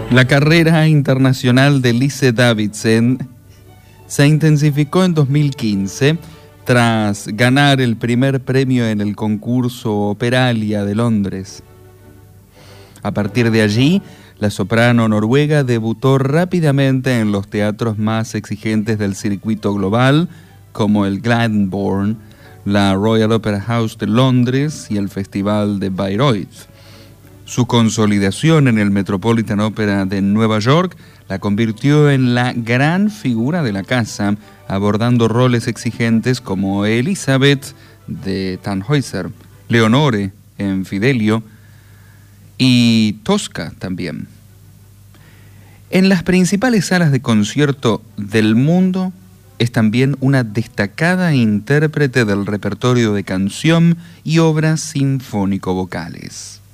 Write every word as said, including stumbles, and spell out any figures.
La carrera internacional de Lise Davidsen se intensificó en dos mil quince tras ganar el primer premio en el concurso Operalia de Londres. A partir de allí, la soprano noruega debutó rápidamente en los teatros más exigentes del circuito global, como el Glyndebourne, la Royal Opera House de Londres y el Festival de Bayreuth. Su consolidación en el Metropolitan Opera de Nueva York la convirtió en la gran figura de la casa, abordando roles exigentes como Elizabeth de Tannhäuser, Leonore en Fidelio y Tosca también. En las principales salas de concierto del mundo es también una destacada intérprete del repertorio de canción y obras sinfónico-vocales.